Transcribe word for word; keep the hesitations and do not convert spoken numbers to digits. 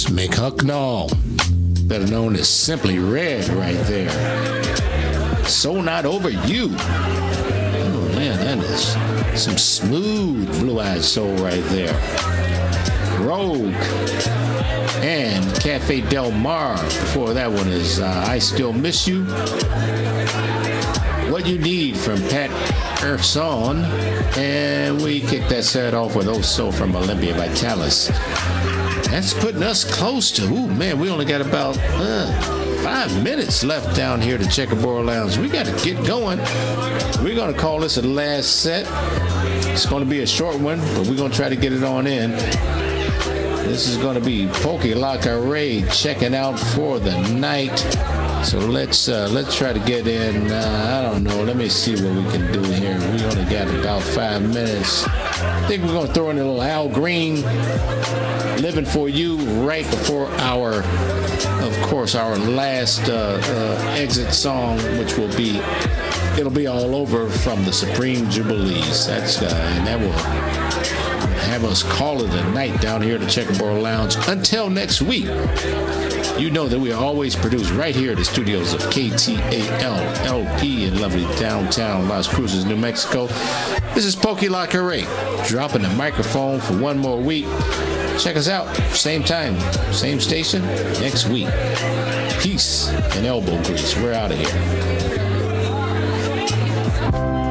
is Mick Hucknall, better known as Simply Red right there. So Not Over You. Oh man, that is some smooth blue-eyed soul right there. Rogue and Cafe Del Mar. Before that one is uh, I Still Miss You. What You Need from Pat Erson. And we kick that set off with Oh So from Olympia Vitalis. That's putting us close to, ooh man, we only got about uh, five minutes left down here to Checkerboard Lounge. We got to get going. We're going to call this the last set. It's going to be a short one, but we're going to try to get it on in. This is going to be Pokey Lacare checking out for the night. So let's uh, let's try to get in. Uh, I don't know. Let me see what we can do here. We only got about five minutes. I think we're going to throw in a little Al Green, Living For You, right before our, of course, our last uh, uh, exit song, which will be, it'll be All Over from the Supreme Jubilees. That's uh, and that will have us call it a night down here at the Checkerboard Lounge. Until next week, you know that we are always produced right here at the studios of K T A L L P in lovely downtown Las Cruces, New Mexico. This is Pokey Lacare, dropping the microphone for one more week. Check us out, same time, same station, next week. Peace and elbow grease. We're out of here.